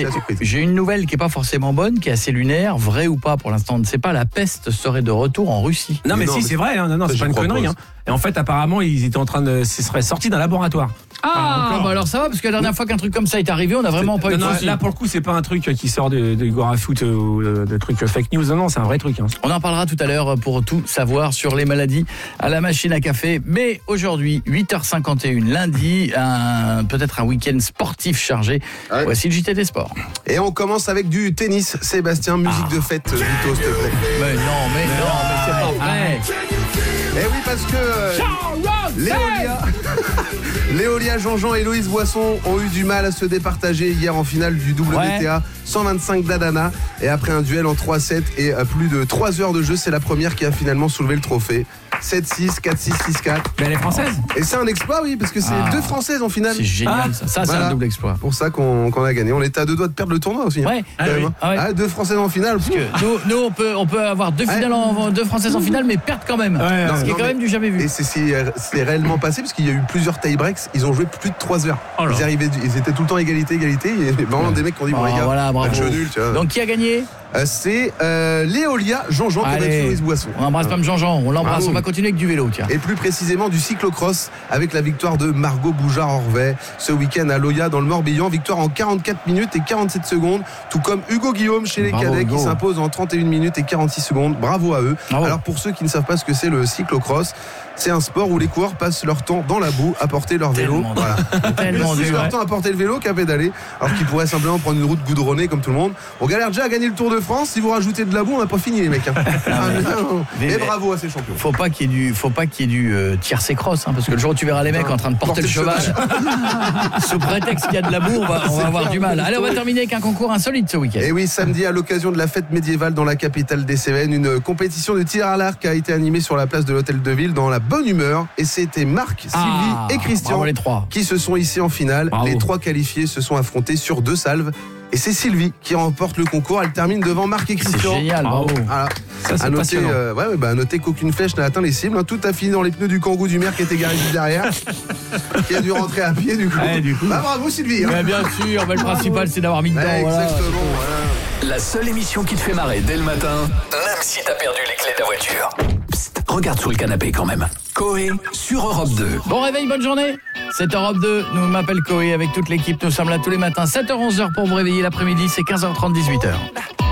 la surprise. J'ai une nouvelle qui est pas forcément bonne, qui est assez lunaire, vrai ou pas pour l'instant, on ne sait pas. La peste serait de retour en Russie. Non, mais c'est vrai, non, c'est pas une connerie. Hein. Et en fait, apparemment, ils étaient en train de. Ce serait sorti d'un laboratoire. Bah alors ça va, parce que la dernière fois qu'un truc comme ça est arrivé, on n'a vraiment pas eu de soucis. Là, pour le coup, c'est pas un truc qui sort de Gorafoot ou de trucs fake news. Non, c'est un vrai truc. Hein. On en parlera tout à l'heure pour tout savoir sur les maladies à la machine à café. Mais aujourd'hui, 8h51, lundi, peut-être un week-end sportif chargé. Ouais. Voici le JT des sports. Et on commence avec du tennis. Sébastien, musique de fête, Vito, s'il te plaît. Mais non, c'est pas vrai. Eh oui, parce que Léolia Jean-Jean et Loïs Boisson ont eu du mal à se départager hier en finale du WTA 125 d'Adana. Et après un duel en 3-7 et plus de 3 heures de jeu, c'est la première qui a finalement soulevé le trophée. 7-6, 4-6, 6-4. Mais elle est française. Et c'est un exploit, oui, parce que c'est 2 Françaises en finale. C'est génial, ça c'est un double exploit. Pour ça qu'on a gagné. On était à 2 doigts de perdre le tournoi aussi. Ouais. Hein. 2 Françaises en finale. Parce que nous on peut avoir 2 Françaises en finale, mais perdre quand même. Ce qui est quand même du jamais vu. Et c'est réellement passé, parce qu'il y a eu plusieurs tie-breaks. Ils ont joué plus de 3 heures. Ils étaient tout le temps égalité. Il y avait vraiment des mecs qui ont dit bon les gars, match nul. Tu vois. Donc qui a gagné? C'est Léolia Jean-Jean qui a battu Loïs Boisson. On embrasse Pam Jean-Jean, on l'embrasse, on va continuer avec du vélo, tiens. Et plus précisément du cyclocross avec la victoire de Margot Boujard-Orvet ce week-end à Loya dans le Morbihan. Victoire en 44 minutes et 47 secondes, tout comme Hugo Guillaume chez les cadets qui s'impose en 31 minutes et 46 secondes. Bravo à eux. Alors pour ceux qui ne savent pas ce que c'est le cyclocross, c'est un sport où les coureurs passent leur temps dans la boue à porter leur vélo. Voilà. Ils passent leur temps à porter le vélo qu'à pédaler, alors qu'ils pourraient simplement prendre une route goudronnée comme tout le monde. On galère déjà à gagner le Tour de France. Si vous rajoutez de la boue, on n'a pas fini les mecs. Hein. Mais bravo à ces champions. Faut pas qu'il y ait du tiercé cross, parce que le jour où tu verras les mecs en train de porter le cheval sous prétexte qu'il y a de la boue, on va avoir du mal. Allez, on va terminer avec un concours insolite ce week-end. Et oui, samedi à l'occasion de la fête médiévale dans la capitale des Cévennes, une compétition de tir à l'arc a été animée sur la place de l'Hôtel de Ville dans la bonne humeur, et c'était Marc, Sylvie et Christian qui se sont hissés en finale. Les 3 qualifiés se sont affrontés sur 2 salves. Et c'est Sylvie qui remporte le concours. Elle termine devant Marc et Christian. C'est génial, bravo. Voilà. Ça, c'est passionnant. À noter qu'aucune flèche n'a atteint les cibles. Tout a fini dans les pneus du Kangoo du maire qui était garé juste derrière, qui a dû rentrer à pied du coup. Bravo Sylvie. Bien sûr, le principal c'est d'avoir mis dedans. Exactement. Voilà. La seule émission qui te fait marrer dès le matin, même si t'as perdu les clés de la voiture. Psst, regarde sous le canapé quand même. Coé sur Europe 2. Bon réveil, bonne journée. C'est Europe 2, nous m'appelle Coé avec toute l'équipe. Nous sommes là tous les matins, 7h-11h pour vous réveiller l'après-midi, c'est 15h30, 18h.